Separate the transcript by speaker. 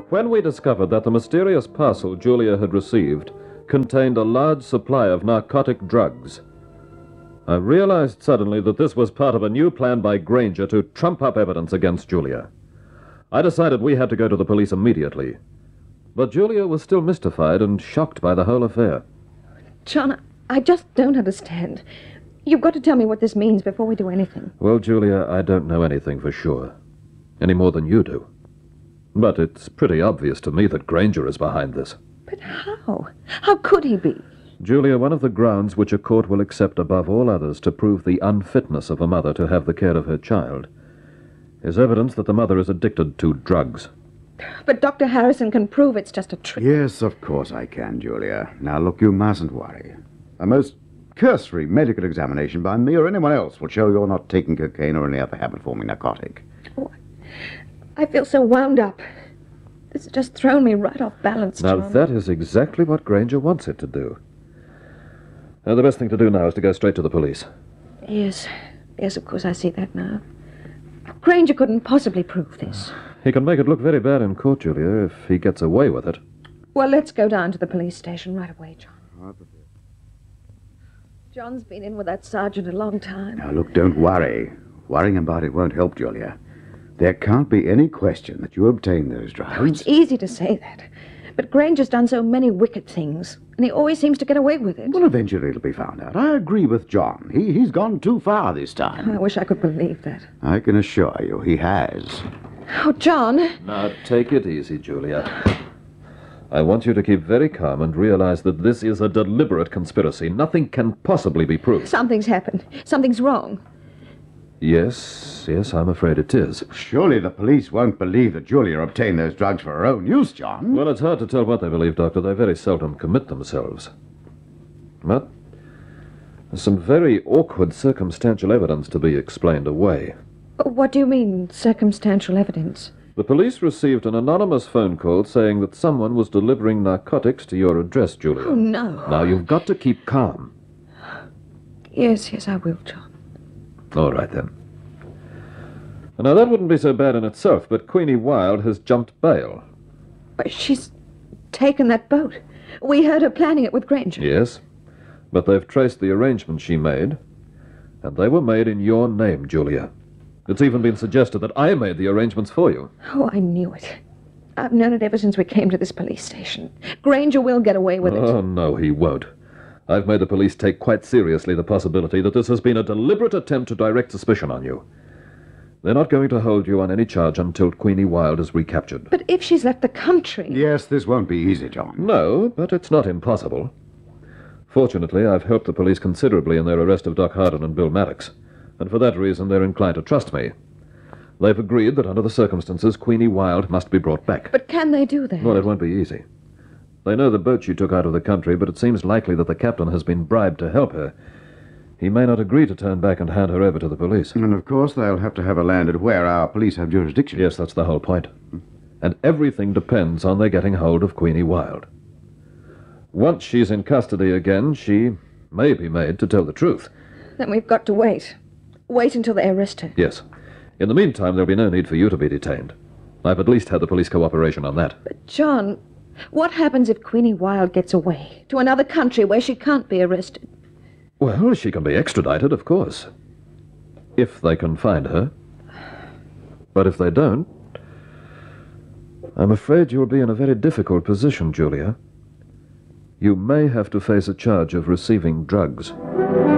Speaker 1: When we discovered that the mysterious parcel Julia had received contained a large supply of narcotic drugs, I realized suddenly that this was part of a new plan by Granger to trump up evidence against Julia. I decided we had to go to the police immediately. But Julia was still mystified and shocked by the whole affair.
Speaker 2: John, I just don't understand. You've got to tell me what this means before we do anything.
Speaker 1: Well, Julia, I don't know anything for sure. Any more than you do. But it's pretty obvious to me that Granger is behind this.
Speaker 2: But how? How could he be?
Speaker 1: Julia, one of the grounds which a court will accept above all others to prove the unfitness of a mother to have the care of her child is evidence that the mother is addicted to drugs.
Speaker 2: But Dr. Harrison can prove it's just a trick.
Speaker 3: Yes, of course I can, Julia. Now, look, you mustn't worry. A most cursory medical examination by me or anyone else will show you're not taking cocaine or any other habit-forming narcotic.
Speaker 2: Oh, I feel so wound up. This has just thrown me right off balance,
Speaker 1: Now,
Speaker 2: John.
Speaker 1: that is exactly what Granger wants it to do. The best thing to do now is to go straight to the police.
Speaker 2: Yes, of course, I see that now. Granger couldn't possibly prove this.
Speaker 1: He can make it look very bad in court, Julia, if he gets away with it.
Speaker 2: Well, let's go down to the police station right away, John. John's been in with that sergeant a long time.
Speaker 3: Now, look, don't worry. Worrying about it won't help, Julia. There can't be any question that you obtained those drugs.
Speaker 2: Oh, it's easy to say that. But Granger's done so many wicked things, and he always seems to get away with it.
Speaker 3: Well, eventually it'll be found out. I agree with John. He's gone too far this time.
Speaker 2: I wish I could believe that.
Speaker 3: I can assure you he has.
Speaker 2: Oh, John.
Speaker 1: Now, take it easy, Julia. I want you to keep very calm and realize that this is a deliberate conspiracy. Nothing can possibly be proved.
Speaker 2: Something's happened. Something's wrong.
Speaker 1: Yes, I'm afraid it is.
Speaker 3: Surely the police won't believe that Julia obtained those drugs for her own use, John.
Speaker 1: Well, it's hard to tell what they believe, Doctor. They very seldom commit themselves. But there's some very awkward circumstantial evidence to be explained away.
Speaker 2: What do you mean, circumstantial evidence?
Speaker 1: The police received an anonymous phone call saying that someone was delivering narcotics to your address, Julia.
Speaker 2: Oh, no.
Speaker 1: Now, you've got to keep calm.
Speaker 2: Yes, I will, John.
Speaker 1: All right, then. Now, that wouldn't be so bad in itself, but Queenie Wilde has jumped bail.
Speaker 2: But she's taken that boat. We heard her planning it with Granger.
Speaker 1: Yes, but they've traced the arrangements she made, and they were made in your name, Julia. It's even been suggested that I made the arrangements for you.
Speaker 2: Oh, I knew it. I've known it ever since we came to this police station. Granger will get away with it.
Speaker 1: Oh, no, he won't. I've made the police take quite seriously the possibility that this has been a deliberate attempt to direct suspicion on you. They're not going to hold you on any charge until Queenie Wilde is recaptured.
Speaker 2: But if she's left the country...
Speaker 3: Yes, this won't be easy, John.
Speaker 1: No, but it's not impossible. Fortunately, I've helped the police considerably in their arrest of Doc Harden and Bill Maddox, and for that reason they're inclined to trust me. They've agreed that under the circumstances, Queenie Wilde must be brought back.
Speaker 2: But can they do that?
Speaker 1: Well, it won't be easy. They know the boat she took out of the country, but it seems likely that the captain has been bribed to help her. He may not agree to turn back and hand her over to the police.
Speaker 3: And, of course, they'll have to have her landed where our police have jurisdiction.
Speaker 1: Yes, that's the whole point. And everything depends on their getting hold of Queenie Wilde. Once she's in custody again, she may be made to tell the truth.
Speaker 2: Then we've got to wait. Wait until they arrest her.
Speaker 1: Yes. In the meantime, there'll be no need for you to be detained. I've at least had the police cooperation on that.
Speaker 2: But, John, what happens if Queenie Wilde gets away to another country where she can't be arrested?
Speaker 1: Well, she can be extradited, of course. If they can find her. But if they don't, I'm afraid you'll be in a very difficult position, Julia. You may have to face a charge of receiving drugs.